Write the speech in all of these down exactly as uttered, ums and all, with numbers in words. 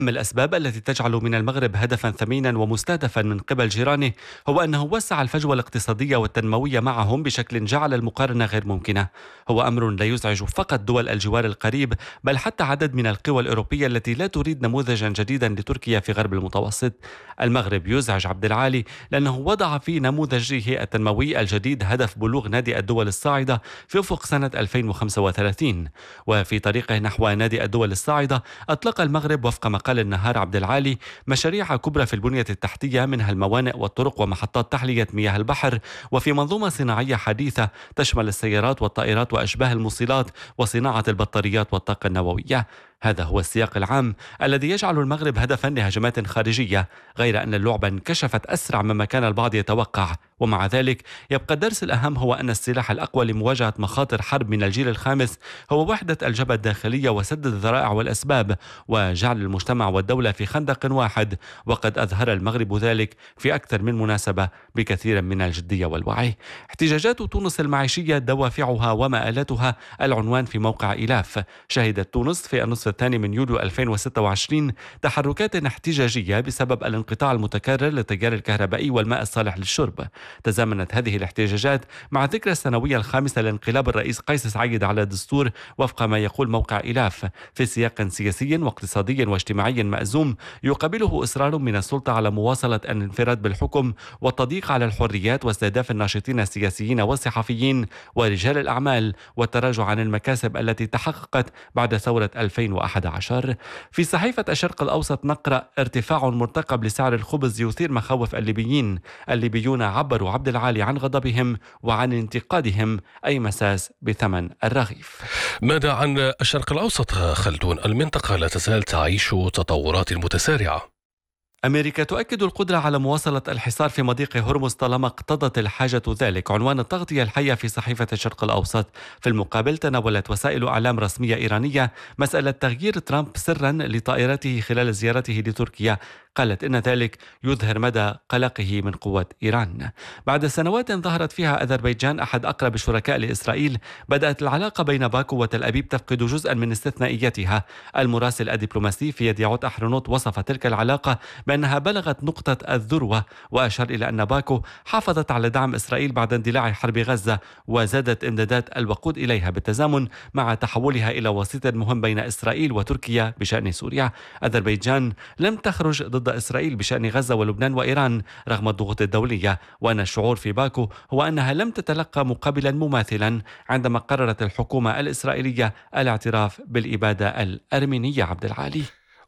من الأسباب التي تجعل من المغرب هدفا ثمينا ومستهدفا من قبل جيرانه هو أنه وسع الفجوة الاقتصادية والتنموية معهم بشكل جعل المقارنة غير ممكنة. هو أمر لا يزعج فقط دول الجوار القريب، بل حتى عدد من القوى الأوروبية التي لا تريد نموذجا جديدا لتركيا في غرب المتوسط. المغرب يزعج عبد العالي لأنه وضع في نموذجه التنموي الجديد هدف بلوغ نادي الدول الصاعدة في أفق سنة ألفين وخمسة وثلاثين، وفي طريقه نحو نادي الدول الصاعدة أطلق المغرب وفق ما قال النهار عبد العالي مشاريع كبرى في البنية التحتية، منها الموانئ والطرق ومحطات تحلية مياه البحر، وفي منظومة صناعية حديثة تشمل السيارات والطائرات وأشباه الموصلات وصناعة البطاريات والطاقة النووية. هذا هو السياق العام الذي يجعل المغرب هدفا لهجمات خارجية، غير أن اللعبة انكشفت أسرع مما كان البعض يتوقع. ومع ذلك يبقى الدرس الأهم هو أن السلاح الأقوى لمواجهة مخاطر حرب من الجيل الخامس هو وحدة الجبهة الداخلية وسد الذرائع والأسباب، وجعل المجتمع والدولة في خندق واحد. وقد أظهر المغرب ذلك في أكثر من مناسبة بكثير من الجدية والوعي. احتجاجات تونس المعيشية دوافعها ومآلاتها العنوان في موقع إلاف. شهدت تونس في النصف الثاني من يوليو ألفين وستة وعشرين تحركات احتجاجية بسبب الانقطاع المتكرر للتيار الكهربائي والماء الصالح للشرب. تزامنت هذه الاحتجاجات مع الذكرى السنوية الخامسة لانقلاب الرئيس قيس سعيد على الدستور وفق ما يقول موقع إلاف، في سياق سياسي واقتصادي واجتماعي مأزوم يقابله إصرار من السلطة على مواصلة الانفراد بالحكم والتضييق على الحريات واستهداف الناشطين السياسيين والصحفيين ورجال الأعمال والتراجع عن المكاسب التي تحققت بعد ثورة ألفين وأحد عشر. في صحيفة الشرق الأوسط نقرأ: ارتفاع مرتقب لسعر الخبز يثير مخاوف الليبيين. الليبيون عبروا عبد العالي عن غضبهم وعن انتقادهم أي مساس بثمن الرغيف. ماذا عن الشرق الأوسط خلدون؟ المنطقة لا تزال تعيش تطورات متسارعة. أمريكا تؤكد القدرة على مواصلة الحصار في مضيق هرمز طالما اقتضت الحاجة ذلك، عنوان التغطية الحية في صحيفة الشرق الأوسط. في المقابل تناولت وسائل إعلام رسمية إيرانية مسألة تغيير ترامب سرا لطائرته خلال زيارته لتركيا. قالت إن ذلك يظهر مدى قلقه من قوة إيران. بعد سنوات ظهرت فيها أذربيجان أحد أقرب الشركاء لإسرائيل، بدأت العلاقة بين باكو وتل أبيب تفقد جزءا من استثنائيتها. المراسل الدبلوماسي في يديعوت أحرنوت وصف تلك العلاقة بأنها بلغت نقطة الذروة، وأشار إلى أن باكو حافظت على دعم إسرائيل بعد اندلاع حرب غزة وزادت إمدادات الوقود إليها بالتزامن مع تحولها إلى وسيط مهم بين إسرائيل وتركيا بشأن سوريا. أذربيجان لم تخرج ضد إسرائيل بشأن غزة ولبنان وإيران رغم الضغوط الدولية، وأن الشعور في باكو هو أنها لم تتلقى مقابلا مماثلا عندما قررت الحكومة الإسرائيلية الاعتراف بالإبادة الأرمينية. عبد العالي.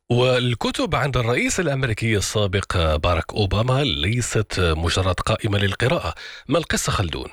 والكتب عند الرئيس الأمريكي السابق باراك أوباما ليست مجرد قائمة للقراءة، ما القصة خلدون؟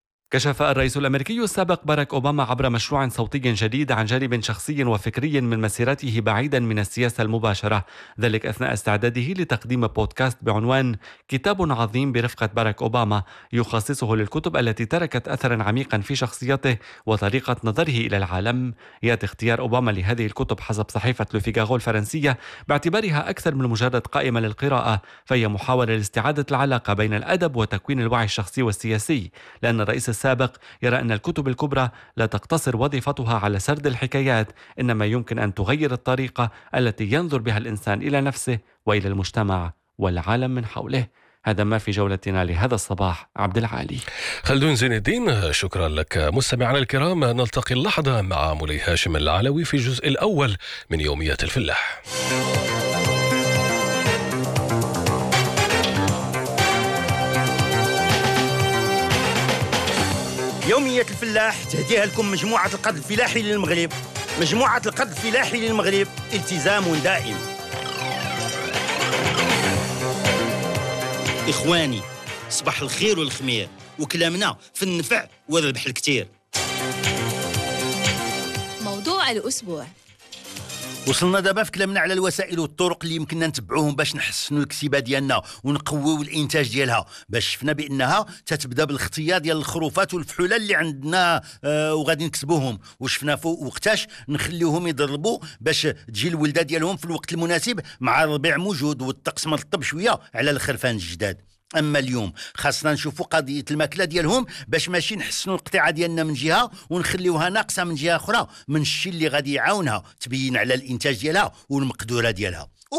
كشف الرئيس الأمريكي السابق باراك أوباما عبر مشروع صوتي جديد عن جانب شخصي وفكري من مسيرته بعيدا من السياسة المباشرة، ذلك أثناء استعداده لتقديم بودكاست بعنوان كتاب عظيم برفقة باراك أوباما، يخصصه للكتب التي تركت أثرا عميقا في شخصيته وطريقة نظره إلى العالم. يأتي اختيار أوباما لهذه الكتب حسب صحيفة لو فيغارو الفرنسية باعتبارها أكثر من مجرد قائمة للقراءة، فهي محاولة لاستعادة العلاقة بين الأدب وتكوين الوعي الشخصي والسياسي، لأن الرئيس السابق يرى أن الكتب الكبرى لا تقتصر وظيفتها على سرد الحكايات، إنما يمكن أن تغير الطريقة التي ينظر بها الإنسان إلى نفسه وإلى المجتمع والعالم من حوله. هذا ما في جولتنا لهذا الصباح. عبد العالي. خلدون زين الدين، شكرا لك. مستمعنا الكرام، نلتقي اللحظة مع مولاي هاشم العلوي في الجزء الأول من يومية الفلاح. يومية الفلاح تهديها لكم مجموعة القرض الفلاحي للمغرب. مجموعة القرض الفلاحي للمغرب، التزام دائم. إخواني، صباح الخير والخمير، وكلامنا في النفع والربح الكتير. موضوع الأسبوع. وصلنا دابا في كلامنا على الوسائل والطرق اللي يمكننا نتبعوهم باش نحسنوا الكسبه ديالنا ونقويو الانتاج ديالها، باش شفنا بانها تتبدا بالاختيار ديال الخروفات والفحوله اللي عندنا آه وغادي نكسبوهم، وشفنا فوق وقتاش نخليوهم يضربوا باش تجي الولده ديالهم في الوقت المناسب مع الربيع موجود والطقس مرطب شويه على الخرفان الجداد. اما اليوم خاصنا نشوفوا قضيه الماكله ديالهم باش ماشي نحسنوا القطيعه ديالنا من جهه ونخليوها ناقصه من جهه اخرى من الشيء اللي غادي يعاونها تبين على الانتاج ديالها والمقدوره ديالها.